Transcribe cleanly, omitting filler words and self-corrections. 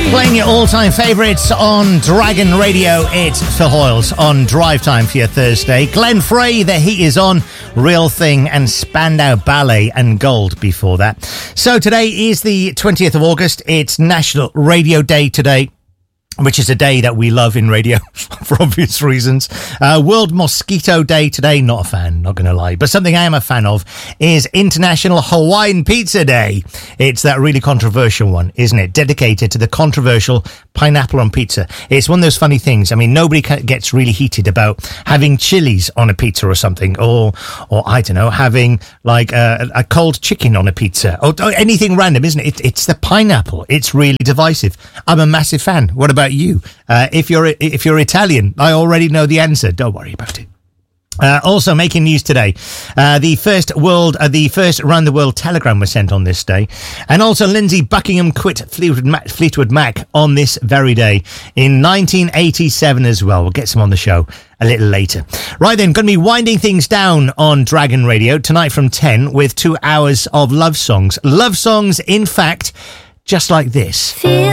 Playing your all-time favourites on Dragon Radio, it's Phil Hoyles on Drive Time for your Thursday. Glenn Frey, The Heat Is On, Real Thing, and Spandau Ballet and Gold before that. So today is the 20th of August. It's National Radio Day today, which is a day that we love in radio for obvious reasons. World Mosquito Day today. Not a fan, not going to lie. But something I am a fan of is International Hawaiian Pizza Day. It's that really controversial one, isn't it? Dedicated to the controversial pineapple on pizza. It's one of those funny things. I mean, nobody gets really heated about having chilies on a pizza or something. Or I don't know, having like a cold chicken on a pizza. Or anything random, isn't it? It's the pineapple. It's really divisive. I'm a massive fan. What about you? If you're Italian, I already know the answer. Don't worry about it. Also making news today, the first round the world telegram was sent on this day, and also Lindsey Buckingham quit Fleetwood Mac on this very day in 1987 as well. We'll get some on the show a little later. Right then, going to be winding things down on Dragon Radio tonight from 10 with 2 hours of love songs. Love songs, in fact, just like this.